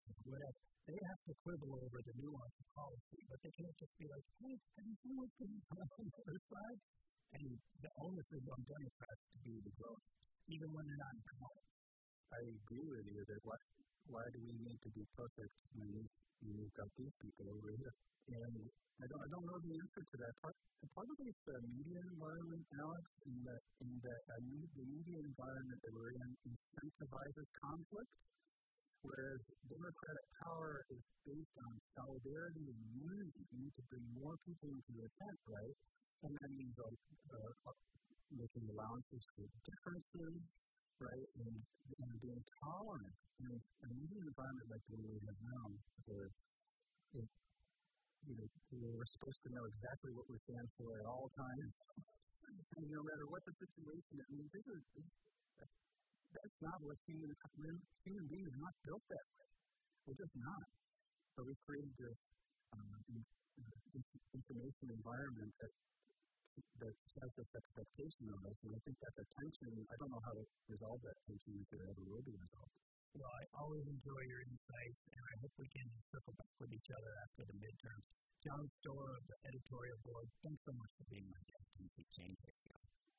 whatever. They have to quibble over the nuance of policy, but they can't just be like, hey, have you seen what's going on the other side? And the onus is on Democrats to be the growth, even when they're not in power. I agree with you that why do we need to be perfect when you've got these people over here? And I don't know the answer to that. Part of it's the media environment, Alex, in that the media environment that we're in incentivizes conflict, whereas Democratic power is based on solidarity and unity. You need to bring more people into the tent, right? And that means making allowances for differences, right, and being tolerant. And a media environment like the one we have now, where we're supposed to know exactly what we stand for at all times, and no matter what the situation, it means that's not what human beings are not built that way. We're just not. But we created this information environment that has this expectation of us, and I think that's a tension. I don't know how to resolve that tension if it ever will be resolved. Well, I always enjoy your insights, and I hope we can circle back with each other after the midterms. John Storer of the editorial board, thanks so much for being my guest in CChange Radio.